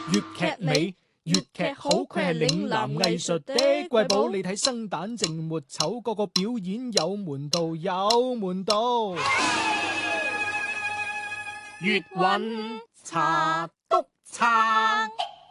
粵劇美，粵劇好，佢係嶺南藝術的瑰寶。你睇生旦淨末丑，個個表演有門道，有門道。 粵韻茶篤撐，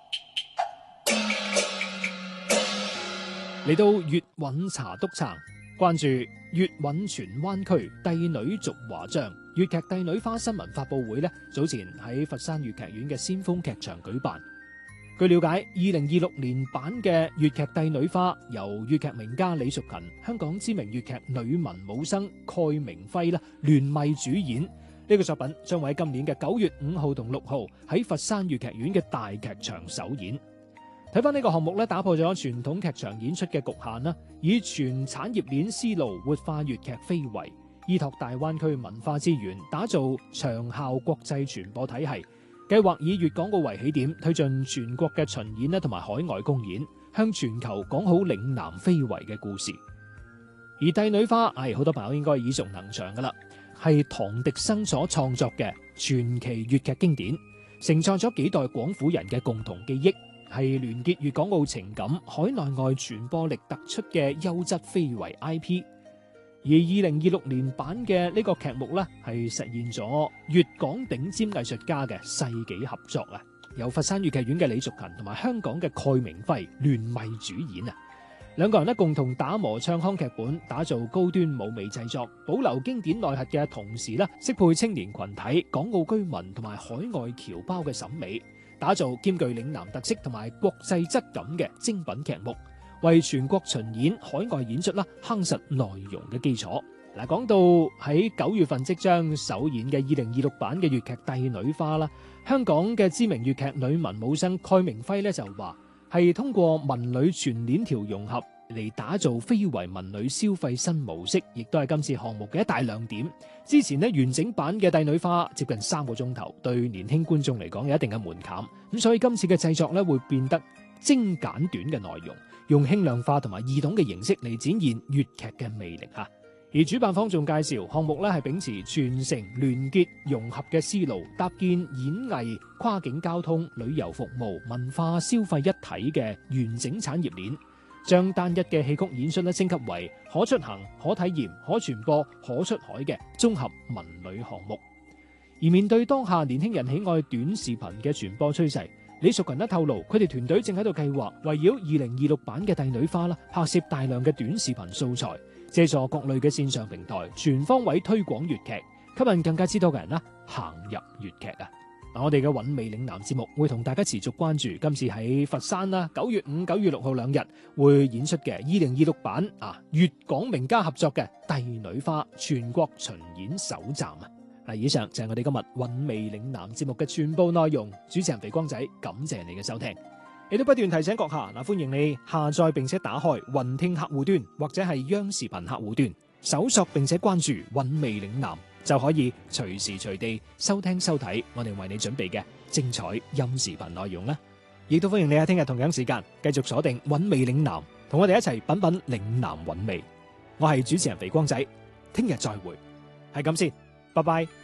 嚟到粵韻茶篤撐，關注粵韻荃灣區帝女續華章粵劇帝女花新聞發佈會呢，早前喺佛山粵劇院嘅先鋒劇場舉辦。據了解，2026年版嘅粵劇帝女花由粵劇名家李淑勤、香港知名粵劇女文武生蓋明輝啦聯袂主演。呢個作品將會喺今年嘅9月5號同6號喺佛山粵劇院嘅大劇場首演。睇翻呢個項目咧，打破咗傳統劇場演出嘅局限啦，以全產業鏈思路活化粵劇非遺，依託大灣區文化資源，打造長效國際傳播體系。計劃以粵港澳為起點，推進全國嘅巡演啦，同埋海外公演，向全球講好嶺南非遺嘅故事。而帝女花，好多朋友應該耳熟能詳噶啦，係唐滌生所創作嘅傳奇粵劇經典，承載咗幾代廣府人嘅共同記憶，係聯結粵港澳情感、海內外傳播力突出嘅優質非遺 IP。而2026年版嘅呢個劇目呢，係實現咗粵港頂尖藝術家嘅世紀合作啊！由佛山粵劇院嘅李淑勤同埋香港嘅蓋明輝聯袂主演啊！兩個人呢共同打磨唱腔劇本，打造高端舞美製作，保留經典內核嘅同時呢，適配青年群體、港澳居民同埋海外僑胞嘅審美，打造兼具嶺南特色同埋國際質感嘅精品劇目，為全國巡演、海外演出啦夯實內容嘅基礎。嗱，講到喺9月份即將首演嘅2026版嘅粵劇帝女花啦，香港嘅知名粵劇女文武生蓋明輝咧就話係通過文旅全鏈條融合嚟打造非遺文旅消費新模式，亦都係今次項目嘅一大亮點。之前呢，完整版嘅帝女花接近3個鐘頭，對年輕觀眾嚟講有一定嘅門檻，咁所以今次嘅製作咧會變得精簡短嘅內容，用輕量化同埋易懂嘅形式嚟展現粵劇嘅魅力吓。而主辦方仲介紹項目咧係秉持傳承、聯結、融合嘅思路，搭建演藝、跨境交通、旅遊服務、文化消費一體嘅完整產業鏈，將單一嘅戲曲演出咧升級為可出行、可體驗、可傳播、可出海嘅綜合文旅項目。而面對當下年輕人喜愛短視頻嘅傳播趨勢，李淑勤透露，佢哋團隊正喺度計劃圍繞2026版嘅帝女花啦，拍攝大量嘅短視頻素材，借助各類嘅線上平台，全方位推廣粵劇，吸引更加之多嘅人啦行入粵劇啊！我哋嘅韻味嶺南節目會同大家持續關注今次喺佛山啦9月5、9月6號2日會演出嘅2026版粵港名家合作嘅帝女花全國巡演首站啊！嗱，以上就係我哋今日韻味嶺南節目嘅全部內容。主持人肥光仔，感謝你嘅收聽。亦都不斷提醒閣下，歡迎你下載並且打開雲聽客戶端或者係央視頻客戶端，搜索並且關注韻味嶺南，就可以隨時隨地收聽收睇我哋為你準備嘅精彩音視頻內容啦。亦都歡迎你喺聽日同樣時間繼續鎖定韻味嶺南，同我哋一齊品品嶺南韻味。我係主持人肥光仔，聽日再會，係咁先，拜拜。